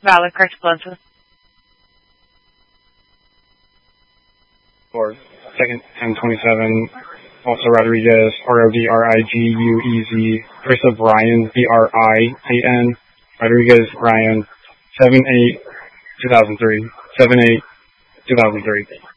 Valid, correct sponsor. For second 1027, also Rodriguez, Rodriguez, first of Brian, Brian, Rodriguez, Brian, 7-8, 2003, 7-8, 2003.